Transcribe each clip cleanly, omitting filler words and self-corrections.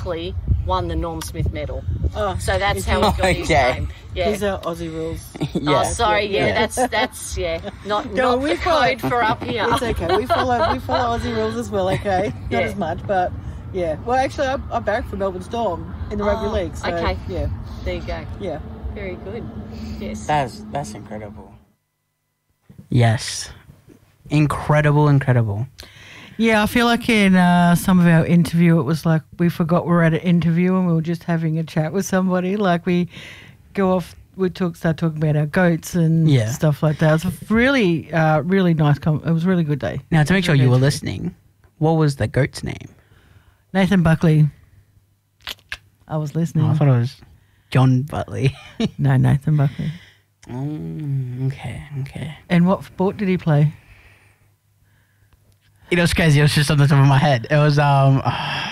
Buckley won the Norm Smith medal. Oh, So that's how he got his name. Yeah. These are Aussie rules. Oh, sorry. Yeah, that's not the code for up here. It's okay. We follow Aussie rules as well. Okay, not as much, but yeah. Well, actually, I barracked for Melbourne Storm in the rugby league. So, okay. Yeah. There you go. Yeah. Very good. Yes. That's incredible. Yes. Incredible. Yeah, I feel like in some of our interview, it was like we forgot we were at an interview and we were just having a chat with somebody. Like we go off, start talking about our goats and stuff like that. It was a really, really nice. It was a really good day. Now, to make sure you were listening, what was the goat's name? Nathan Buckley. I was listening. Oh, I thought it was John Buckley. No, Nathan Buckley. Okay. And what sport did he play? You know, it's crazy. It was just on the top of my head. It was the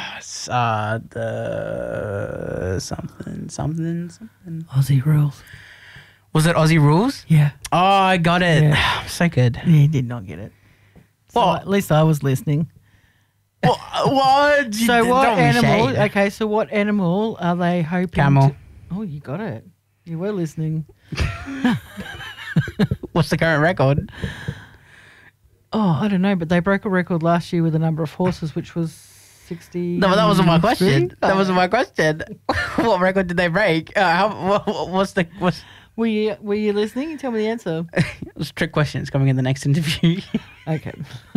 something. Aussie rules. Was it Aussie rules? Yeah. Oh, I got it. Yeah. So good. Yeah, he did not get it. So Well, at least I was listening. What? So what animal? Okay, so what animal are they hoping? Camel. Oh, you got it. You were listening. What's the current record? Oh, I don't know, but they broke a record last year with the number of horses, which was 60. No, but that wasn't my question. That wasn't my question. What record did they break? What's? Were you listening? You tell me the answer. It's a trick question. It's coming in the next interview. Okay.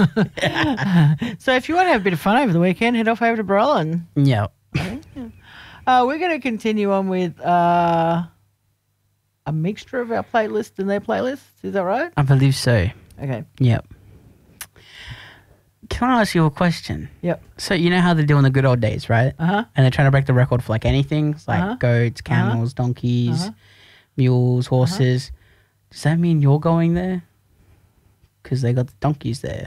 So if you want to have a bit of fun over the weekend, head off over to Berlin. Yeah. We're going to continue on with a mixture of our playlist and their playlists. Is that right? I believe so. Okay. Yep. Can I ask you a question? Yep. So you know how they're doing the good old days, right? Uh-huh. And they're trying to break the record for like anything, like goats, camels, donkeys, mules, horses. Does that mean you're going there? Because they got the donkeys there.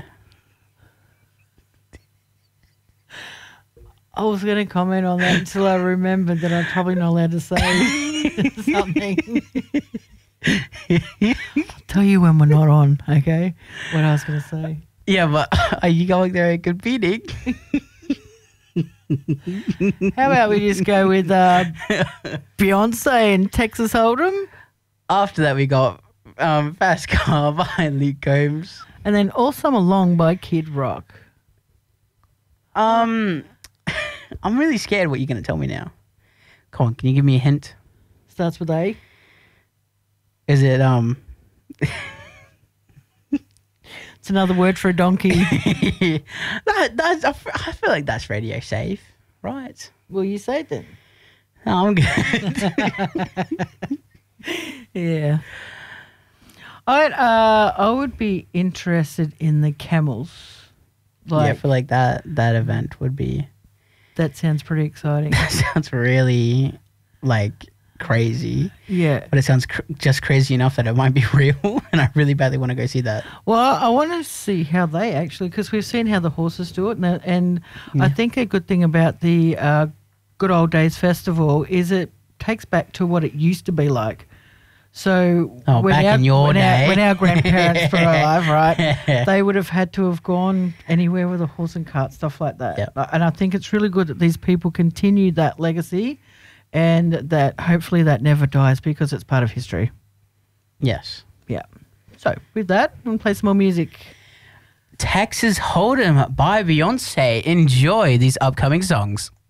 I was going to comment on that until I remembered that I'm probably not allowed to say something. I'll tell you when we're not on, okay? What I was going to say. Yeah, but are you going there and competing? How about we just go with Beyonce and Texas Hold'em? After that, we got Fast Car by Luke Combs. And then All Summer Long by Kid Rock. I'm really scared what you're going to tell me now. Come on, can you give me a hint? Starts with A. Is it It's another word for a donkey. I feel like that's radio safe, right? Will you say it then? No, I'm good. Yeah. I would be interested in the camels. I feel like that event would be. That sounds pretty exciting. That sounds really crazy. Yeah. But it sounds just crazy enough that it might be real, and I really badly want to go see that. Well, I want to see how they actually, because we've seen how the horses do it, and I think a good thing about the Good Old Days Festival is it takes back to what it used to be like. So back in your day. when our grandparents were alive, right, they would have had to have gone anywhere with a horse and cart, stuff like that. Yep. And I think it's really good that these people continue that legacy and that hopefully that never dies because it's part of history. Yes. Yeah. So with that, we'll play some more music. Texas Hold'em by Beyonce. Enjoy these upcoming songs.